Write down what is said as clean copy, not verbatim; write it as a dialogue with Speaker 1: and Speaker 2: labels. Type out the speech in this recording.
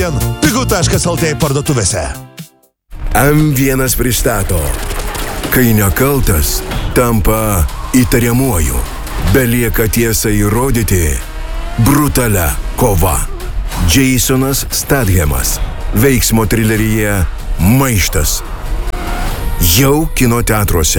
Speaker 1: Pigu.lt parduotuvėse.
Speaker 2: M1 pristato. Kai nekaltas, tampa įtariamuoju. Belieka tiesą įrodyti. Brutalia kova. Jasonas Stathamas. Veiksmo trileryje Maištas. Jau kino teatruose.